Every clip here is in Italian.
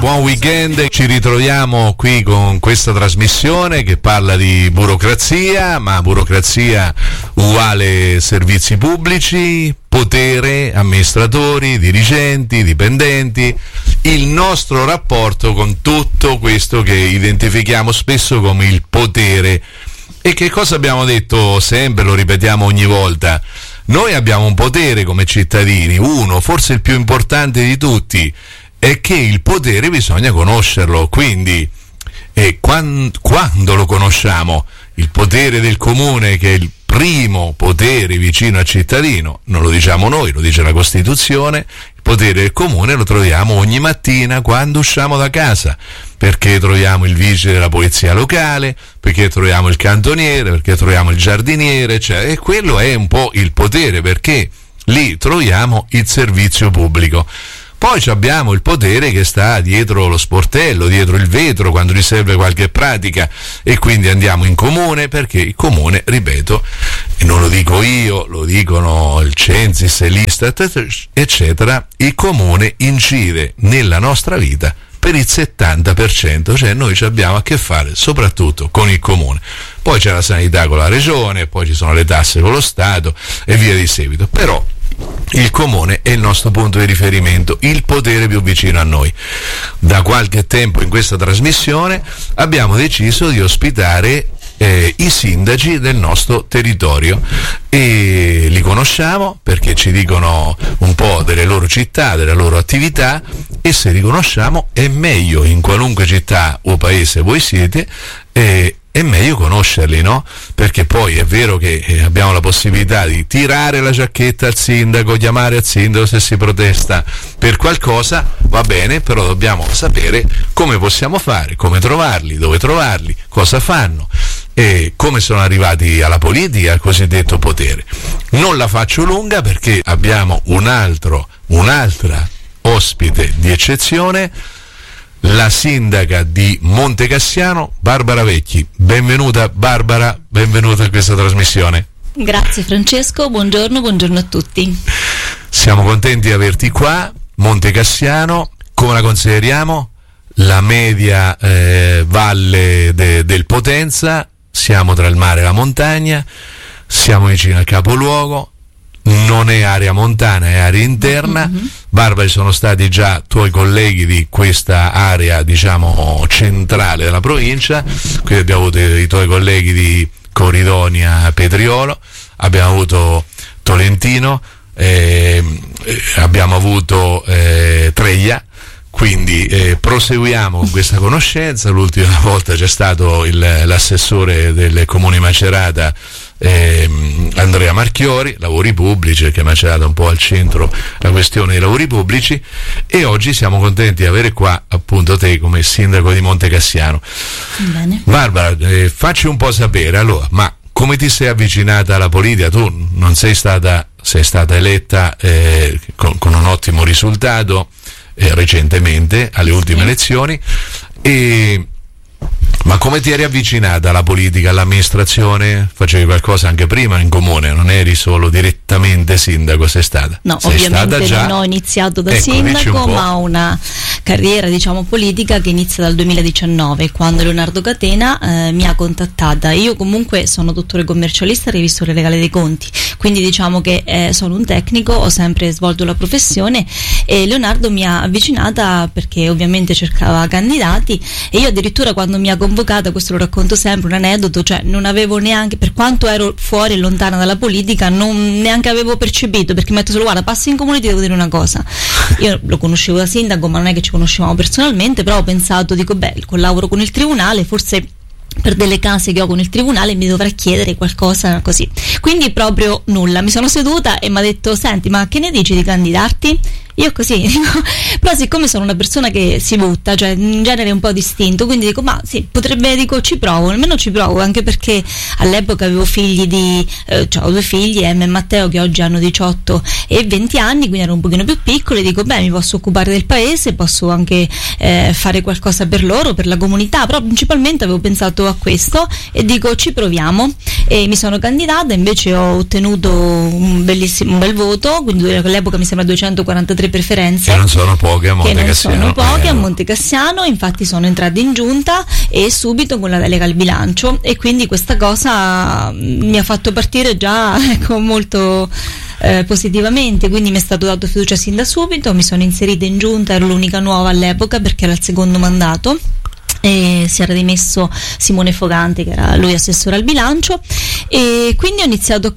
buon weekend. Ci ritroviamo qui con questa trasmissione che parla di burocrazia, ma burocrazia uguale servizi pubblici, potere, amministratori, dirigenti, dipendenti, il nostro rapporto con tutto questo che identifichiamo spesso come il potere. E che cosa abbiamo detto sempre, lo ripetiamo ogni volta? Noi abbiamo un potere come cittadini, uno, forse il più importante di tutti, è che il potere bisogna conoscerlo, quindi quando lo conosciamo? Il potere del comune, che è il primo potere vicino al cittadino, non lo diciamo noi, lo dice la Costituzione. Il potere del comune lo troviamo ogni mattina quando usciamo da casa, perché troviamo il vigile della polizia locale, perché troviamo il cantoniere, perché troviamo il giardiniere, e quello è un po' il potere, perché lì troviamo il servizio pubblico. Poi abbiamo il potere che sta dietro lo sportello, dietro il vetro, quando gli serve qualche pratica, e quindi andiamo in comune, perché il comune, ripeto, e non lo dico io, lo dicono il Censis, l'Istat, eccetera, il comune incide nella nostra vita per il 70%, cioè noi ci abbiamo a che fare soprattutto con il comune. Poi c'è la sanità con la regione, poi ci sono le tasse con lo Stato e via di seguito, però il comune è il nostro punto di riferimento, il potere più vicino a noi. Da qualche tempo in questa trasmissione abbiamo deciso di ospitare i sindaci del nostro territorio, e li conosciamo perché ci dicono un po' delle loro città, delle loro attività, e se li conosciamo è meglio, in qualunque città o paese voi siete, è meglio conoscerli, no? Perché poi è vero che abbiamo la possibilità di tirare la giacchetta al sindaco, chiamare al sindaco se si protesta per qualcosa, va bene, però dobbiamo sapere come possiamo fare, come trovarli, dove trovarli, cosa fanno e come sono arrivati alla politica, al cosiddetto potere. Non la faccio lunga perché abbiamo un'altra ospite di eccezione, la sindaca di Montecassiano, Barbara Vecchi. Benvenuta Barbara, benvenuta a questa trasmissione. Grazie Francesco, buongiorno a tutti. Siamo contenti di averti qua. Montecassiano, come la consideriamo? La media valle del Potenza, siamo tra il mare e la montagna, siamo vicino al capoluogo, non è area montana, è area interna. Barbara, ci sono stati già tuoi colleghi di questa area, diciamo, centrale della provincia, qui abbiamo avuto i tuoi colleghi di Coridonia, Petriolo, abbiamo avuto Tolentino, abbiamo avuto Treglia, quindi proseguiamo con questa conoscenza. L'ultima volta c'è stato l'assessore del comune Macerata, Andrea Marchiori, lavori pubblici, che Macerata un po' al centro la questione dei lavori pubblici, e oggi siamo contenti di avere qua appunto te come sindaco di Montecassiano. Bene. Barbara, facci un po' sapere allora, ma come ti sei avvicinata alla politica? Tu non sei stata eletta con un ottimo risultato recentemente alle ultime elezioni, ma come ti eri avvicinata alla politica, all'amministrazione? Facevi qualcosa anche prima in comune, non eri solo direttamente sindaco, sei stata? No, sei ovviamente stata già... non ho iniziato da Ecco, sindaco, ma ho una carriera, diciamo, politica che inizia dal 2019, quando Leonardo Catena mi ha contattata. Io comunque sono dottore commercialista e revisore legale dei conti, quindi diciamo che sono un tecnico, ho sempre svolto la professione, e Leonardo mi ha avvicinata perché ovviamente cercava candidati, e io addirittura quando mi ha convocata, questo lo racconto sempre, un aneddoto, cioè non avevo neanche, per quanto ero fuori e lontana dalla politica, non neanche avevo percepito, perché mi ha detto solo: guarda, passi in comune, ti devo dire una cosa. Io lo conoscevo da sindaco, ma non è che ci conoscevamo personalmente, però ho pensato, dico, beh, collaboro con il tribunale, forse per delle case che ho con il tribunale mi dovrà chiedere qualcosa così. Quindi proprio nulla, mi sono seduta e mi ha detto: senti, ma che ne dici di candidarti? Io così dico, però siccome sono una persona che si butta, cioè in genere un po' distinto, quindi dico, ma sì, potrebbe, dico, ci provo, almeno ci provo, anche perché all'epoca avevo figli ho 2 figli, Emma e Matteo, che oggi hanno 18 e 20 anni, quindi ero un pochino più piccoli, dico, beh, mi posso occupare del paese, posso anche fare qualcosa per loro, per la comunità, però principalmente avevo pensato a questo, e dico, ci proviamo, e mi sono candidata. Invece ho ottenuto un bel voto, quindi all'epoca mi sembra 243 altre preferenze che non sono poche a Monte Cassiano. Infatti sono entrata in giunta e subito con la delega al bilancio, e quindi questa cosa mi ha fatto partire già molto positivamente, quindi mi è stato dato fiducia sin da subito, mi sono inserita in giunta, ero l'unica nuova all'epoca perché era il secondo mandato e si era dimesso Simone Fogante, che era lui assessore al bilancio, e quindi ho iniziato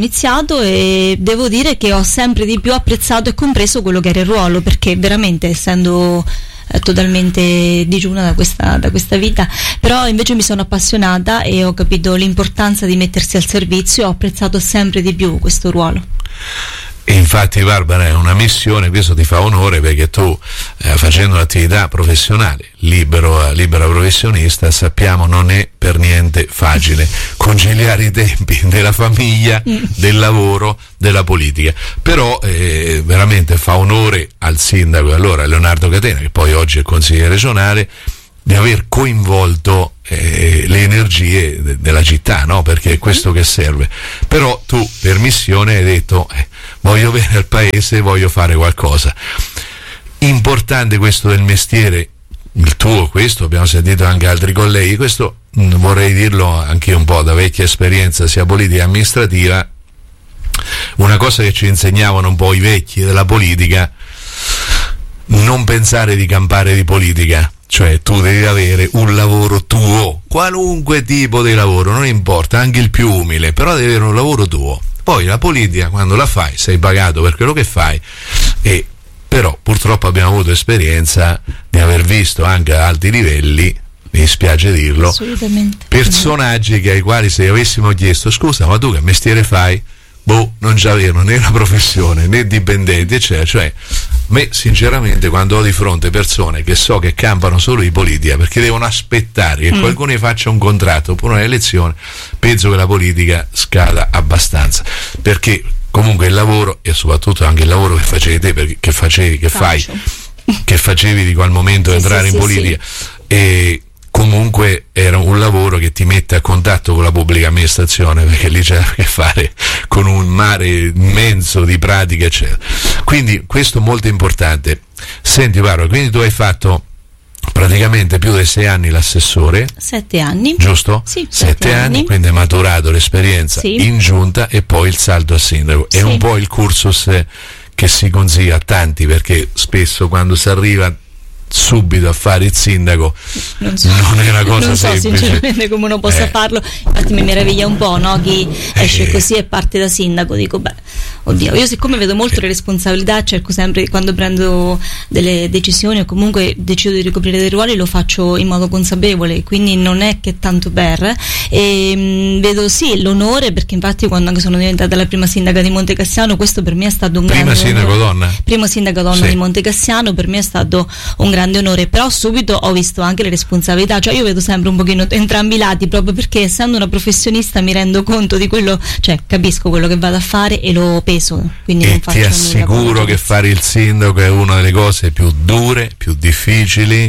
e devo dire che ho sempre di più apprezzato e compreso quello che era il ruolo, perché veramente, essendo totalmente digiuna da questa vita, però invece mi sono appassionata e ho capito l'importanza di mettersi al servizio e ho apprezzato sempre di più questo ruolo. E infatti, Barbara, è una missione, questo ti fa onore, perché tu facendo un'attività professionale libera professionista, sappiamo non è per niente facile conciliare i tempi della famiglia, del lavoro, della politica, però veramente fa onore al sindaco allora Leonardo Catena, che poi oggi è consigliere regionale, di aver coinvolto le energie della città, no? Perché è questo che serve. Però tu per missione hai detto voglio bene al paese, voglio fare qualcosa. Importante questo del mestiere, il tuo, questo abbiamo sentito anche altri colleghi, questo vorrei dirlo anche un po' da vecchia esperienza sia politica che amministrativa. Una cosa che ci insegnavano un po' i vecchi della politica: non pensare di campare di politica. Cioè tu devi avere un lavoro tuo, qualunque tipo di lavoro, non importa, anche il più umile, però devi avere un lavoro tuo. Poi la politica, quando la fai, sei pagato per quello che fai, e però purtroppo abbiamo avuto esperienza di aver visto anche ad alti livelli, mi dispiace dirlo, personaggi che ai quali se avessimo chiesto scusa, ma tu che mestiere fai? Non c'avevano né una professione né dipendenti, eccetera. Cioè, me sinceramente, quando ho di fronte persone che so che campano solo di politica perché devono aspettare che qualcuno gli faccia un contratto oppure un'elezione, penso che la politica scada abbastanza, perché comunque il lavoro, e soprattutto anche il lavoro che facevi te, che facevi di qual momento entrare in politica, e comunque era un lavoro che ti mette a contatto con la pubblica amministrazione, perché lì c'è a che fare con un mare immenso di pratiche, eccetera. Quindi questo è molto importante. Senti Barbara, quindi tu hai fatto praticamente più di 6 anni l'assessore. 7 anni. Giusto? Sì, 7 anni, quindi hai maturato l'esperienza in giunta e poi il salto a sindaco. È un po' il cursus che si consiglia a tanti, perché spesso quando si arriva subito a fare il sindaco non è una cosa semplice. Non so sinceramente come uno possa farlo, infatti mi meraviglia un po', no? Chi esce così e parte da sindaco, dico oddio, io siccome vedo molto le responsabilità, cerco sempre, quando prendo delle decisioni o comunque decido di ricoprire dei ruoli, lo faccio in modo consapevole, quindi non è che tanto e vedo l'onore, perché infatti quando anche sono diventata la prima sindaca di Monte Cassiano, questo per me è stato un grande onore. Prima sindaca donna di Monte Cassiano, per me è stato un grande onore, però subito ho visto anche le responsabilità, cioè io vedo sempre un pochino entrambi i lati, proprio perché essendo una professionista mi rendo conto di quello, cioè capisco quello che vado a fare e lo peso, quindi non faccio nulla. Ti assicuro che fare il sindaco è una delle cose più dure, più difficili,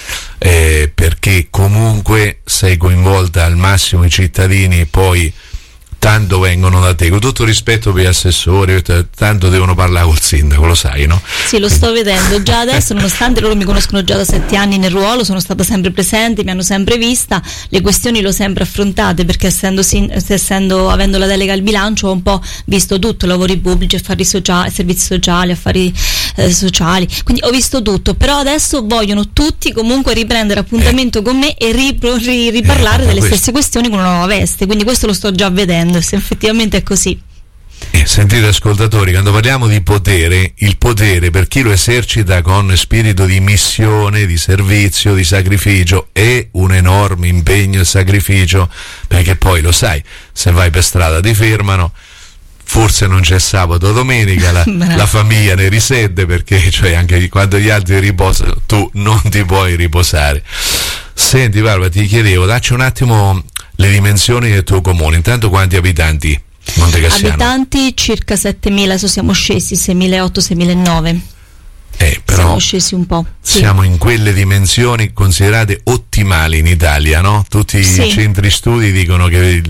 perché comunque sei coinvolta al massimo i cittadini e poi tanto vengono da te, con tutto rispetto per gli assessori, tanto devono parlare col sindaco, lo sai, no? Sì, lo sto vedendo già adesso, nonostante loro mi conoscono già da 7 anni nel ruolo, sono stata sempre presente, mi hanno sempre vista, le questioni le ho sempre affrontate, perché avendo la delega al bilancio ho un po' visto tutto, lavori pubblici, affari sociali, servizi sociali, affari sociali, quindi ho visto tutto, però adesso vogliono tutti comunque riprendere appuntamento con me e riparlare delle stesse questioni con una nuova veste, quindi questo lo sto già vedendo, se effettivamente è così. Sentite ascoltatori, quando parliamo di potere, il potere per chi lo esercita con spirito di missione, di servizio, di sacrificio, è un enorme impegno e sacrificio, perché poi lo sai, se vai per strada ti fermano, forse non c'è sabato o domenica, la famiglia ne risente, perché cioè anche quando gli altri riposano tu non ti puoi riposare. Senti Barbara, ti chiedevo, dacci un attimo le dimensioni del tuo comune, intanto quanti abitanti Monte Cassiano? Abitanti circa 7.000, adesso siamo scesi 6.800-6.900. Però siamo scesi un po'. Siamo in quelle dimensioni considerate ottimali in Italia, no? Tutti i centri studi dicono che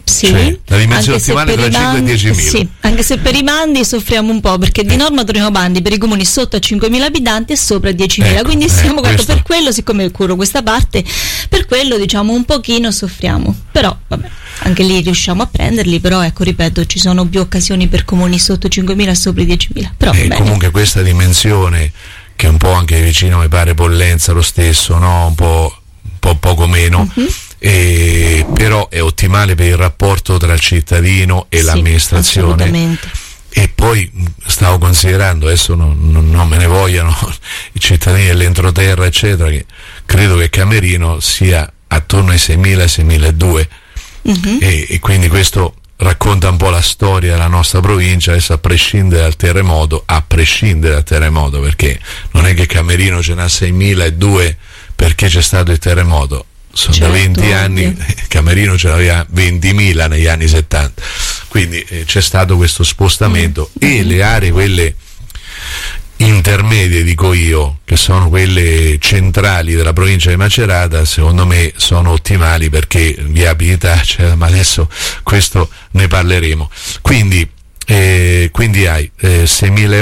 Sì, cioè, la dimensione ottimale tra 5 e 10.000. Sì, anche se per i bandi soffriamo un po', perché di norma troviamo bandi per i comuni sotto a 5.000 abitanti e sopra a 10.000, ecco, quindi siamo per quello, siccome curo questa parte, per quello diciamo un pochino soffriamo, però vabbè, anche lì riusciamo a prenderli, però ecco, ripeto, ci sono più occasioni per comuni sotto 5.000 e sopra i 10.000, però comunque questa dimensione, che è un po' anche vicino, mi pare Pollenza lo stesso, no? Un po' poco meno, però è ottimale per il rapporto tra il cittadino e l'amministrazione. Assolutamente. E poi stavo considerando, adesso non me ne vogliano i cittadini dell'entroterra eccetera, che credo che Camerino sia attorno ai 6.000-6.200, e quindi questo racconta un po' la storia della nostra provincia, adesso a prescindere dal terremoto, perché non è che Camerino ce n'ha 6.002 perché c'è stato il terremoto, sono da 20 anni, Camerino ce l'aveva 20.000 negli anni 70, quindi c'è stato questo spostamento, e le aree quelle intermedie, dico io, che sono quelle centrali della provincia di Macerata, secondo me sono ottimali perché viabilità, ma adesso questo ne parleremo. Quindi hai 6.000